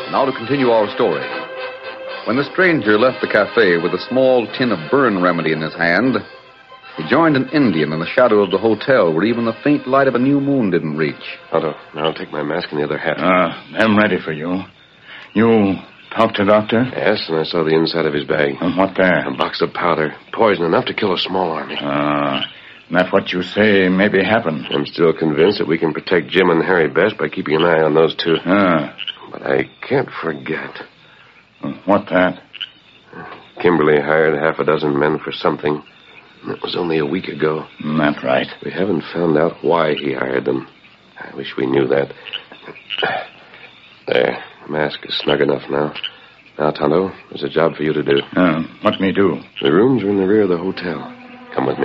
Now to continue our story. When the stranger left the cafe with a small tin of burn remedy in his hand, he joined an Indian in the shadow of the hotel where even the faint light of a new moon didn't reach. Otto, now I'll take my mask and the other hat. I'm ready for you. You talked to Doctor? Yes, and I saw the inside of his bag. And what there? A box of powder. Poison enough to kill a small army. That what you say maybe happened. I'm still convinced that we can protect Jim and Harry best by keeping an eye on those two. But I can't forget. What that? Kimberly hired half a dozen men for something. It was only a week ago. That's right. We haven't found out why he hired them. I wish we knew that. There. The mask is snug enough now. Now, Tonto, there's a job for you to do. What me do? The rooms are in the rear of the hotel. Come with me.